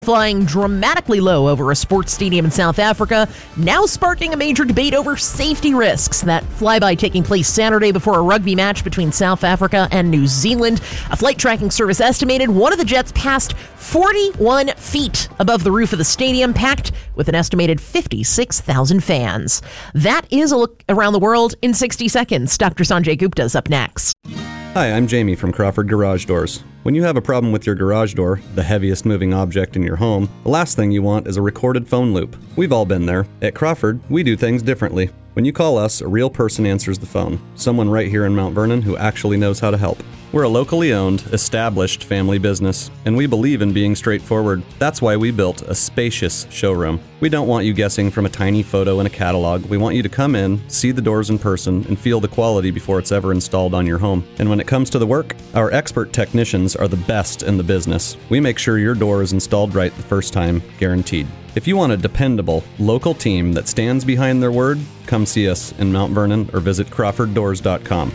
Flying dramatically low over a sports stadium in South Africa, now sparking a major debate over safety risks. That flyby taking place Saturday before a rugby match between South Africa and New Zealand. A flight tracking service estimated one of the jets passed 41 feet above the roof of the stadium, packed with an estimated 56,000 fans. That is a look around the world in 60 seconds. Dr. Sanjay Gupta is up next. Hi, I'm Jamie from Crawford Garage Doors. When you have a problem with your garage door, the heaviest moving object in your home, the last thing you want is a recorded phone loop. We've all been there. At Crawford, we do things differently. When you call us, a real person answers the phone. Someone right here in Mount Vernon who actually knows how to help. We're a locally owned, established family business, and we believe in being straightforward. That's why we built a spacious showroom. We don't want you guessing from a tiny photo in a catalog. We want you to come in, see the doors in person, and feel the quality before it's ever installed on your home. And when it comes to the work, our expert technicians are the best in the business. We make sure your door is installed right the first time, guaranteed. If you want a dependable, local team that stands behind their word, come see us in Mount Vernon or visit crawforddoors.com.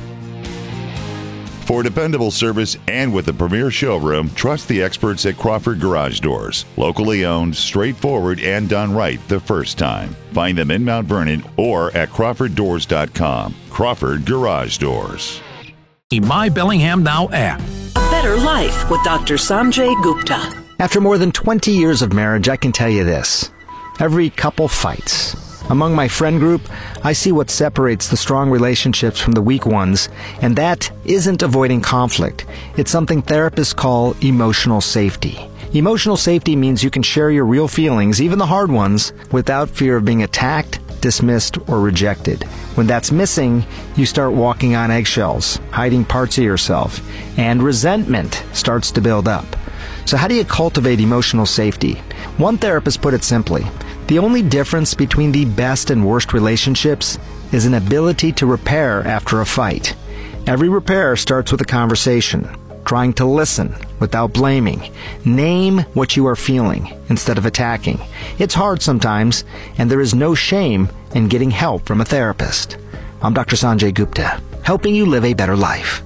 For dependable service and with a premier showroom, trust the experts at Crawford Garage Doors. Locally owned, straightforward, and done right the first time. Find them in Mount Vernon or at crawforddoors.com. Crawford Garage Doors. The My Bellingham Now app. A better life with Dr. Sanjay Gupta. After more than 20 years of marriage, I can tell you this. Every couple fights. Among my friend group, I see what separates the strong relationships from the weak ones, and that isn't avoiding conflict. It's something therapists call emotional safety. Emotional safety means you can share your real feelings, even the hard ones, without fear of being attacked, dismissed, or rejected. When that's missing, you start walking on eggshells, hiding parts of yourself, and resentment starts to build up. So how do you cultivate emotional safety? One therapist put it simply: the only difference between the best and worst relationships is an ability to repair after a fight. Every repair starts with a conversation, trying to listen without blaming. Name what you are feeling instead of attacking. It's hard sometimes, and there is no shame in getting help from a therapist. I'm Dr. Sanjay Gupta, helping you live a better life.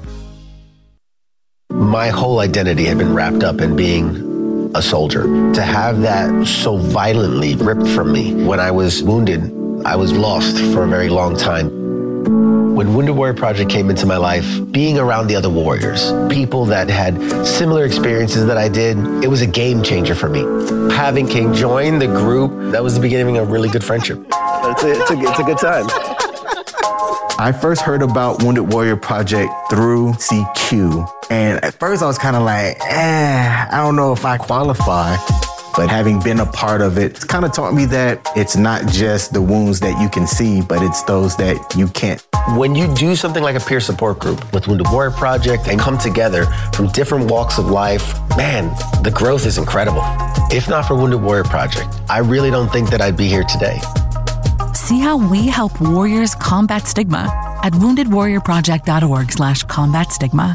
My whole identity had been wrapped up in being a soldier. To have that so violently ripped from me when I was wounded, I was lost for a very long time. When Wounded Warrior Project came into my life, being around the other warriors, people that had similar experiences that I did, it was a game changer for me. Having King join the group, that was the beginning of a really good friendship. It's a good time. I first heard about Wounded Warrior Project through CQ. And at first I was kind of like, I don't know if I qualify. But having been a part of it, it's kind of taught me that it's not just the wounds that you can see, but it's those that you can't. When you do something like a peer support group with Wounded Warrior Project and come together from different walks of life, man, the growth is incredible. If not for Wounded Warrior Project, I really don't think that I'd be here today. See how we help warriors combat stigma at woundedwarriorproject.org/combat stigma.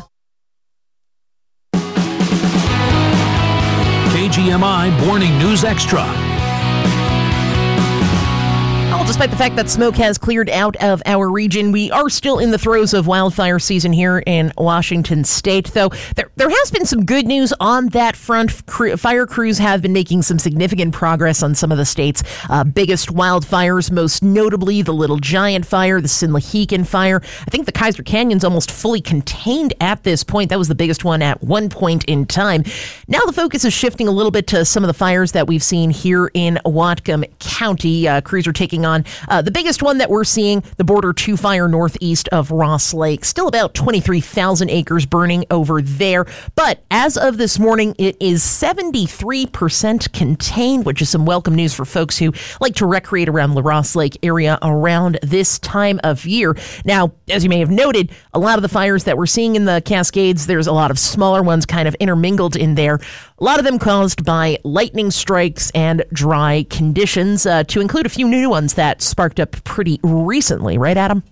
KGMI Morning News Extra. Despite the fact that smoke has cleared out of our region, we are still in the throes of wildfire season here in Washington State, though there has been some good news on that front. Fire crews have been making some significant progress on some of the state's biggest wildfires, most notably the Little Giant Fire, the Sinlahegan Fire. I think the Kaiser Canyon's almost fully contained at this point. That was the biggest one at one point in time. Now the focus is shifting a little bit to some of the fires that we've seen here in Whatcom County. Crews are taking on the biggest one that we're seeing, the Border 2 fire northeast of Ross Lake. Still about 23,000 acres burning over there. But as of this morning, it is 73% contained, which is some welcome news for folks who like to recreate around the Ross Lake area around this time of year. Now, as you may have noted, a lot of the fires that we're seeing in the Cascades, there's a lot of smaller ones kind of intermingled in there. A lot of them caused by lightning strikes and dry conditions, to include a few new ones that sparked up pretty recently, right, Adam?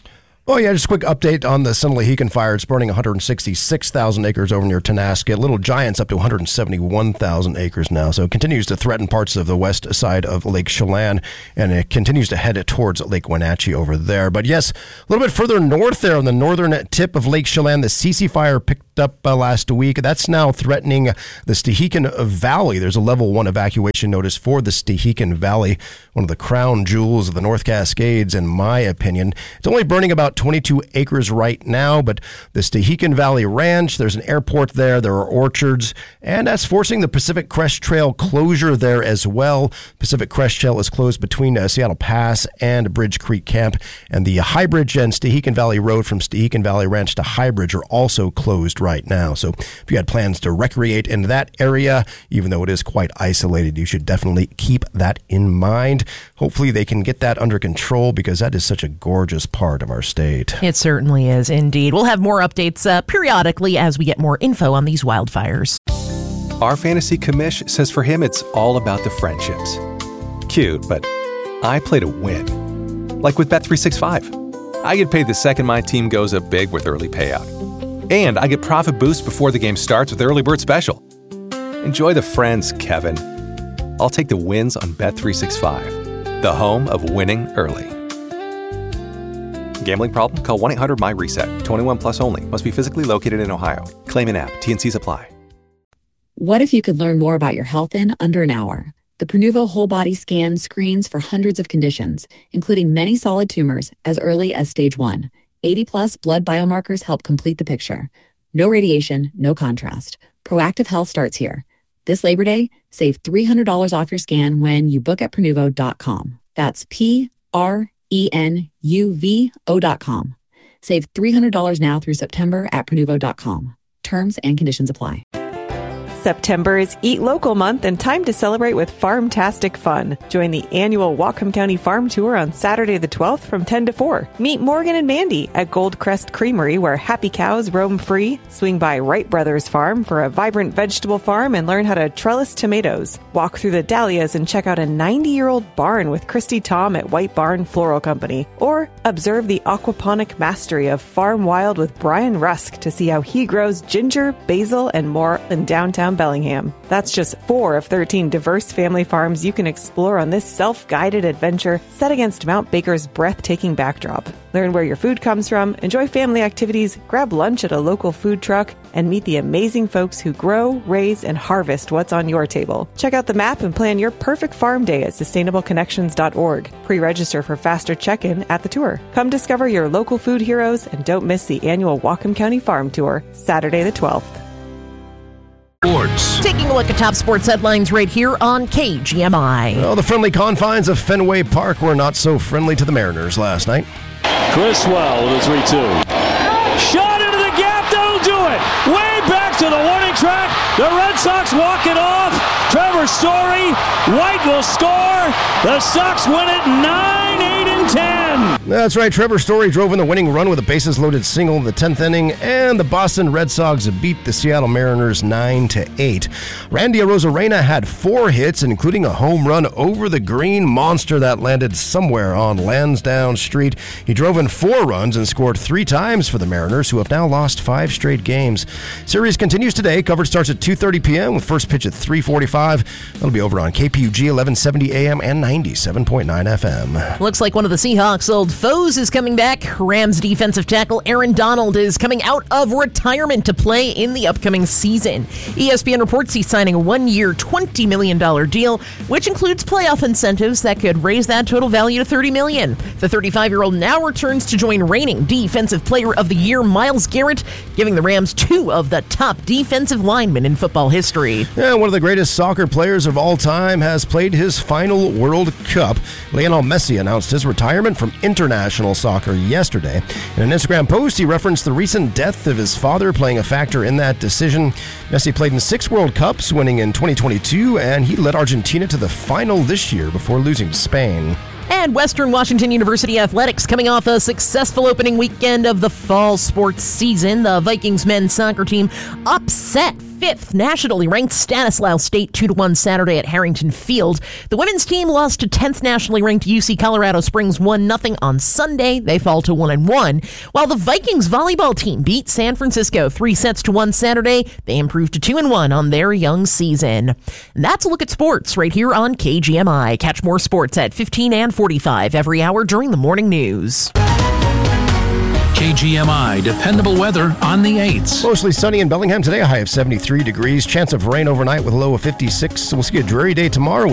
Oh, yeah, just a quick update on the Sinaloa fire. It's burning 166,000 acres over near Tenasket. Little Giant's up to 171,000 acres now. So it continues to threaten parts of the west side of Lake Chelan, and it continues to head towards Lake Wenatchee over there. But yes, a little bit further north there on the northern tip of Lake Chelan, the Sisi fire picked up last week. That's now threatening the Stehekin Valley. There's a level 1 evacuation notice for the Stehekin Valley, one of the crown jewels of the North Cascades, in my opinion. It's only burning about 22 acres right now, but the Stehekin Valley Ranch, there's an airport there, there are orchards, and that's forcing the Pacific Crest Trail closure there as well. Pacific Crest Trail is closed between Seattle Pass and Bridge Creek Camp, and the High Bridge and Stehekin Valley Road from Stehekin Valley Ranch to High Bridge are also closed right now. So if you had plans to recreate in that area, even though it is quite isolated, you should definitely keep that in mind. Hopefully they can get that under control, because that is such a gorgeous part of our state. It certainly is, indeed. We'll have more updates periodically as we get more info on these wildfires. Our fantasy commish says for him it's all about the friendships. Cute, but I play to win. Like with Bet365. I get paid the second my team goes up big with early payout. And I get profit boost before the game starts with Early Bird Special. Enjoy the friends, Kevin. I'll take the wins on Bet365, the home of winning early. Gambling problem? Call 1-800-MY-RESET. 21 plus only. Must be physically located in Ohio. Claim in app. T&Cs apply. What if you could learn more about your health in under an hour? The Prenuvo Whole Body Scan screens for hundreds of conditions, including many solid tumors as early as stage 1. 80-plus blood biomarkers help complete the picture. No radiation, no contrast. Proactive health starts here. This Labor Day, save $300 off your scan when you book at Prenuvo.com. That's PRENUVO.com. Save $300 now through September at Prenuvo.com. Terms and conditions apply. September is Eat Local Month and time to celebrate with Farmtastic Fun. Join the annual Whatcom County Farm Tour on Saturday the 12th from 10 to 4. Meet Morgan and Mandy at Goldcrest Creamery, where happy cows roam free. Swing by Wright Brothers Farm for a vibrant vegetable farm and learn how to trellis tomatoes. Walk through the dahlias and check out a 90-year-old barn with Christy Tom at White Barn Floral Company. Or observe the aquaponic mastery of Farm Wild with Brian Rusk to see how he grows ginger, basil, and more in downtown Bellingham. That's just 4 of 13 diverse family farms you can explore on this self-guided adventure set against Mount Baker's breathtaking backdrop. Learn where your food comes from, enjoy family activities, grab lunch at a local food truck, and meet the amazing folks who grow, raise, and harvest what's on your table. Check out the map and plan your perfect farm day at sustainableconnections.org. Pre-register for faster check-in at the tour. Come discover your local food heroes and don't miss the annual Whatcom County Farm Tour, Saturday the 12th. Sports. Taking a look at top sports headlines right here on KGMI. Well, the friendly confines of Fenway Park were not so friendly to the Mariners last night. Criswell with a 3-2. Shot into the gap, that'll do it. Way back to the warning track. The Red Sox walk it off. Trevor Story, White will score. The Sox win it 9-8-10. That's right, Trevor Story drove in the winning run with a bases-loaded single in the 10th inning, and the Boston Red Sox beat the Seattle Mariners 9-8. Randy Arozarena had 4 hits, including a home run over the green monster that landed somewhere on Lansdowne Street. He drove in 4 runs and scored 3 times for the Mariners, who have now lost 5 straight games. Series continues today. Coverage starts at 2:30 p.m. with first pitch at 3:45. That'll be over on KPUG 1170 AM and 97.9 FM. Looks like one of the Seahawks' old foes is coming back. Rams defensive tackle Aaron Donald is coming out of retirement to play in the upcoming season. ESPN reports he's signing a 1-year, $20 million deal, which includes playoff incentives that could raise that total value to $30 million. The 35-year-old now returns to join reigning Defensive Player of the Year Myles Garrett, giving the Rams 2 of the top defensive linemen in football history. Yeah, one of the greatest soccer players of all time has played his final World Cup. Lionel Messi announced his retirement from international soccer yesterday. In an Instagram post, he referenced the recent death of his father playing a factor in that decision. Messi played in 6 World Cups, winning in 2022, and he led Argentina to the final this year before losing to Spain. And Western Washington University athletics coming off a successful opening weekend of the fall sports season. The Vikings men's soccer team upset 5th nationally ranked Stanislaus State 2-1 Saturday at Harrington Field. The women's team lost to 10th nationally ranked UC Colorado Springs 1-0 on Sunday. They fall to 1-1. While the Vikings volleyball team beat San Francisco 3-1 Saturday, they improved to 2-1 on their young season. And that's a look at sports right here on KGMI. Catch more sports at 15 and 45 every hour during the morning news. KGMI dependable weather on the 8s. Mostly sunny in Bellingham today, a high of 73 degrees. Chance of rain overnight with a low of 56. We'll see a dreary day tomorrow.